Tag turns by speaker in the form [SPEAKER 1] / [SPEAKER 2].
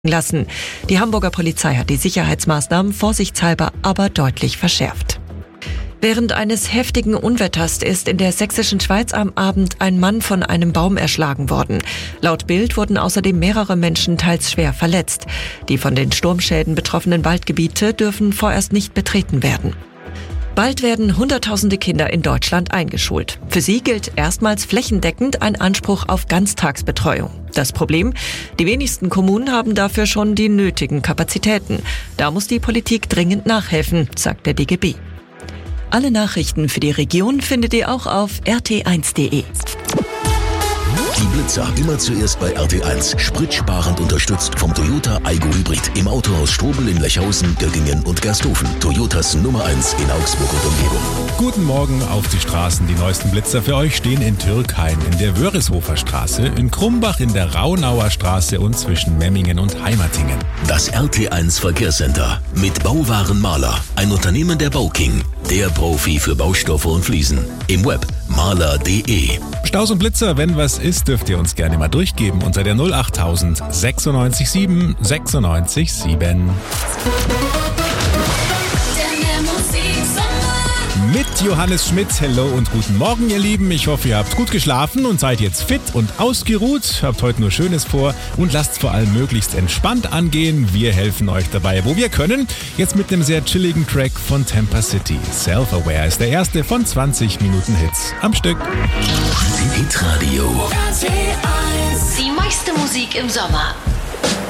[SPEAKER 1] lassen. Die Hamburger Polizei hat die Sicherheitsmaßnahmen vorsichtshalber aber deutlich verschärft. Während eines heftigen Unwetters ist in der sächsischen Schweiz am Abend ein Mann von einem Baum erschlagen worden. Laut Bild wurden außerdem mehrere Menschen teils schwer verletzt. Die von den Sturmschäden betroffenen Waldgebiete dürfen vorerst nicht betreten werden. Bald werden Hunderttausende Kinder in Deutschland eingeschult. Für sie gilt erstmals flächendeckend ein Anspruch auf Ganztagsbetreuung. Das Problem? Die wenigsten Kommunen haben dafür schon die nötigen Kapazitäten. Da muss die Politik dringend nachhelfen, sagt der DGB. Alle Nachrichten für die Region findet ihr auch auf rt1.de.
[SPEAKER 2] Die Blitzer immer zuerst bei RT1. Spritsparend unterstützt vom Toyota Aygo Hybrid. Im Autohaus Strobel in Lechhausen, Göggingen und Gersthofen. Toyotas Nummer 1 in Augsburg und Umgebung.
[SPEAKER 3] Guten Morgen auf die Straßen. Die neuesten Blitzer für euch stehen in Türkheim, in der Wörishofer Straße, in Krumbach, in der Raunauer Straße und zwischen Memmingen und Heimatingen.
[SPEAKER 2] Das RT1 Verkehrscenter mit Bauwaren Maler. Ein Unternehmen der Bauking. Der Profi für Baustoffe und Fliesen. Im Web maler.de.
[SPEAKER 3] Staus und Blitzer, wenn was ist, dürft ihr uns gerne mal durchgeben unter der 08000 96 7 96 7. Mit Johannes Schmidt. Hello und guten Morgen, ihr Lieben. Ich hoffe, ihr habt gut geschlafen und seid jetzt fit und ausgeruht. Habt heute nur Schönes vor und lasst vor allem möglichst entspannt angehen. Wir helfen euch dabei, wo wir können. Jetzt mit einem sehr chilligen Track von Tampa City. Self-Aware ist der erste von 20 Minuten Hits am Stück.
[SPEAKER 2] Hitradio.
[SPEAKER 4] Die meiste Musik im Sommer.